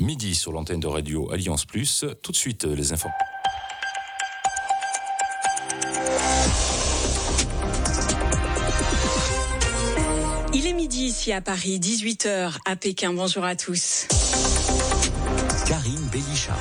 midi sur l'antenne de Radio Alliance Plus. Tout de suite, les infos. Il est midi ici à Paris, 18h à Pékin. Bonjour à tous. Karine Bélichard.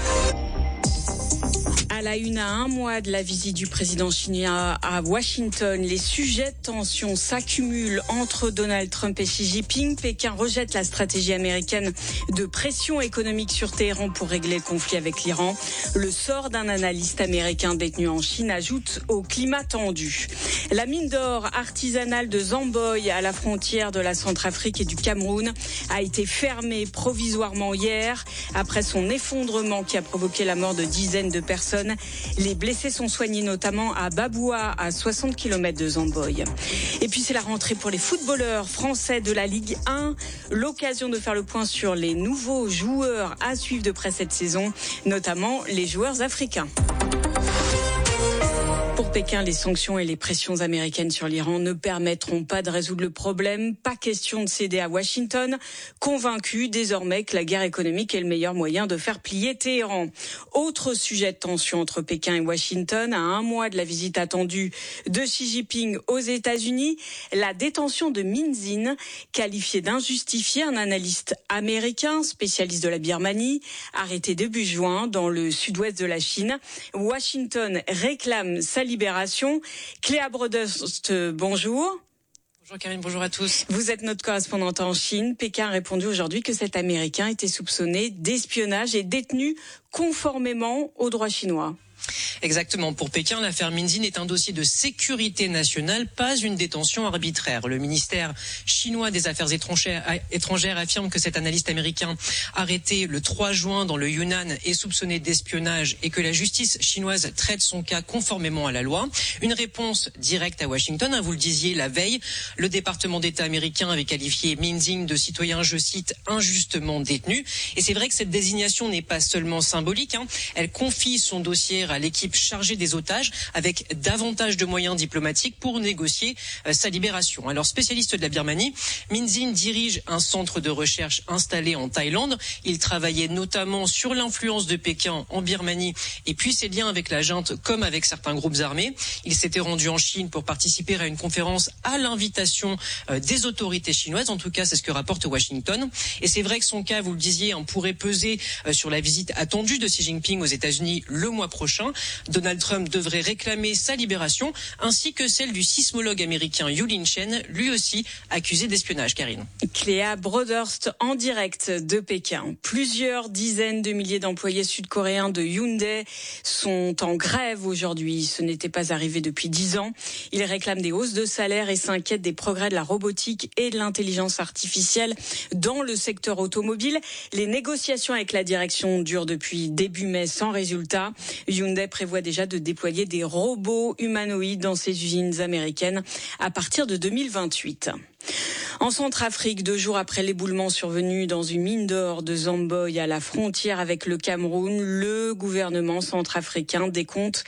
À la une, à un mois de la visite du président chinois à Washington, les sujets de tension s'accumulent entre Donald Trump et Xi Jinping. Pékin rejette la stratégie américaine de pression économique sur Téhéran pour régler le conflit avec l'Iran. Le sort d'un analyste américain détenu en Chine ajoute au climat tendu. La mine d'or artisanale de Zamboy, à la frontière de la Centrafrique et du Cameroun, a été fermée provisoirement hier après son effondrement qui a provoqué la mort de dizaines de personnes. Les blessés sont soignés notamment à Baboua, à 60 km de Zamboy. Et puis c'est la rentrée pour les footballeurs français de la Ligue 1. L'occasion de faire le point sur les nouveaux joueurs à suivre de près cette saison, notamment les joueurs africains. Pour Pékin, les sanctions et les pressions américaines sur l'Iran ne permettront pas de résoudre le problème. Pas question de céder à Washington, convaincu désormais que la guerre économique est le meilleur moyen de faire plier Téhéran. Autre sujet de tension entre Pékin et Washington, à un mois de la visite attendue de Xi Jinping aux États-Unis, la détention de Min Zin, qualifié d'injustifié, un analyste américain, spécialiste de la Birmanie, arrêté début juin dans le sud-ouest de la Chine. Washington réclame sa libération. Cléa Broderst, bonjour. Bonjour Karine, bonjour à tous. Vous êtes notre correspondante en Chine. Pékin a répondu aujourd'hui que cet Américain était soupçonné d'espionnage et détenu conformément au droit chinois. Exactement. Pour Pékin, l'affaire Min Zin est un dossier de sécurité nationale, pas une détention arbitraire. Le ministère chinois des Affaires étrangères affirme que cet analyste américain arrêté le 3 juin dans le Yunnan est soupçonné d'espionnage et que la justice chinoise traite son cas conformément à la loi. Une réponse directe à Washington. Vous le disiez la veille, le département d'État américain avait qualifié Min Zin de citoyen, je cite, injustement détenu. Et c'est vrai que cette désignation n'est pas seulement symbolique. Elle confie son dossier à l'équipe chargée des otages avec davantage de moyens diplomatiques pour négocier sa libération. Alors, spécialiste de la Birmanie, Min Zin dirige un centre de recherche installé en Thaïlande. Il travaillait notamment sur l'influence de Pékin en Birmanie et puis ses liens avec la junte comme avec certains groupes armés. Il s'était rendu en Chine pour participer à une conférence à l'invitation des autorités chinoises. En tout cas, c'est ce que rapporte Washington. Et c'est vrai que son cas, vous le disiez, pourrait peser sur la visite attendue de Xi Jinping aux États-Unis le mois prochain. Donald Trump devrait réclamer sa libération, ainsi que celle du sismologue américain Yulin Chen, lui aussi accusé d'espionnage. Karine. Cléa Broderst en direct de Pékin. Plusieurs dizaines de milliers d'employés sud-coréens de Hyundai sont en grève aujourd'hui. Ce n'était pas arrivé depuis 10 ans. Ils réclament des hausses de salaire et s'inquiètent des progrès de la robotique et de l'intelligence artificielle dans le secteur automobile. Les négociations avec la direction durent depuis début mai sans résultat. Hyundai prévoit déjà de déployer des robots humanoïdes dans ses usines américaines à partir de 2028. En Centrafrique, 2 jours après l'éboulement survenu dans une mine d'or de Zamboy à la frontière avec le Cameroun, le gouvernement centrafricain décompte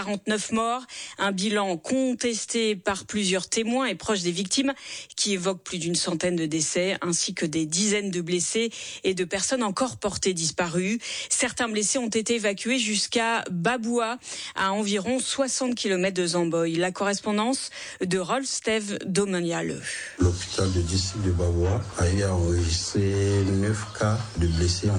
49 morts. Un bilan contesté par plusieurs témoins et proches des victimes qui évoquent plus d'une centaine de décès ainsi que des dizaines de blessés et de personnes encore portées disparues. Certains blessés ont été évacués jusqu'à Baboua, à environ 60 km de Zamboy. La correspondance de Rolf Steve Domaniale. L'hôpital de district de Baboua a eu à enregistrer 9 cas de blessés